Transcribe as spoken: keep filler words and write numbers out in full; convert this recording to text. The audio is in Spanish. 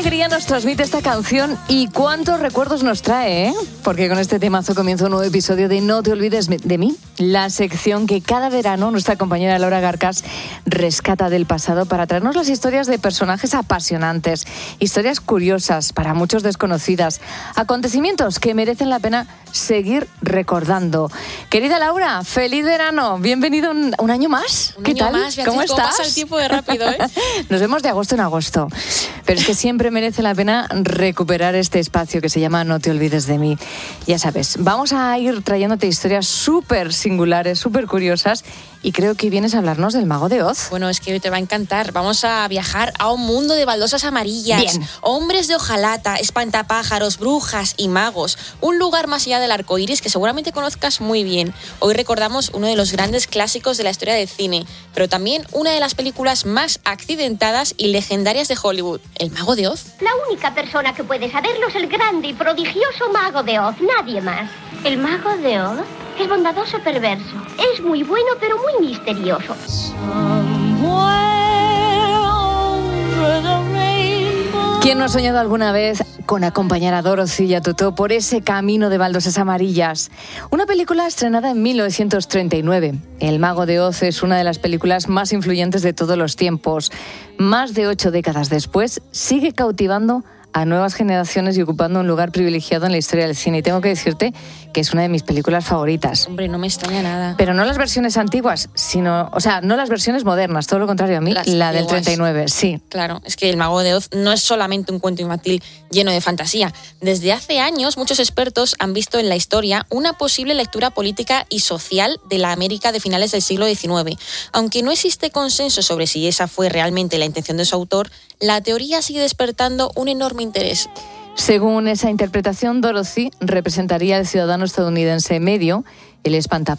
alegría nos transmite esta canción y cuántos recuerdos nos trae, ¿eh? Porque con este temazo comienza un nuevo episodio de No te olvides de mí, la sección que cada verano nuestra compañera Laura Garcas rescata del pasado para traernos las historias de personajes apasionantes, historias curiosas, para muchos desconocidas, acontecimientos que merecen la pena seguir recordando. Querida Laura, feliz verano, bienvenido un, un año más. Un ¿Qué año tal? Más, Beatriz, ¿Cómo estás? Pasa el tiempo de rápido, ¿eh? Nos vemos de agosto en agosto, pero es que siempre merece la pena recuperar este espacio que se llama No te olvides de mí. Ya sabes, vamos a ir trayéndote historias súper singulares, súper curiosas, y creo que vienes a hablarnos del Mago de Oz. Bueno, es que te va a encantar. Vamos a viajar a un mundo de baldosas amarillas, Bien. hombres de hojalata, espantapájaros, brujas y magos. Un lugar más allá del arco iris que seguramente conozcas muy bien. Hoy recordamos uno de los grandes clásicos de la historia del cine, pero también una de las películas más accidentadas y legendarias de Hollywood, El Mago de Oz. La única persona que puede saberlo es el grande y prodigioso Mago de Oz, nadie más. ¿El Mago de Oz? Es bondadoso perverso. Es muy bueno, pero muy misterioso. ¿Quién no ha soñado alguna vez con acompañar a Dorothy y a Totó por ese camino de baldosas amarillas? Una película estrenada en mil novecientos treinta y nueve. El Mago de Oz es una de las películas más influyentes de todos los tiempos. Más de ocho décadas después, sigue cautivando a nuevas generaciones y ocupando un lugar privilegiado en la historia del cine. Y tengo que decirte que es una de mis películas favoritas. Hombre, no me extraña nada. Pero no las versiones antiguas, sino, o sea, no las versiones modernas, todo lo contrario a mí, Las la del antiguas. treinta y nueve, sí. Claro, es que El Mago de Oz no es solamente un cuento infantil lleno de fantasía. Desde hace años, muchos expertos han visto en la historia una posible lectura política y social de la América de finales del siglo diecinueve. Aunque no existe consenso sobre si esa fue realmente la intención de su autor, la teoría sigue despertando un enorme interés. Según esa interpretación, Dorothy representaría al ciudadano estadounidense medio, el espantapájaros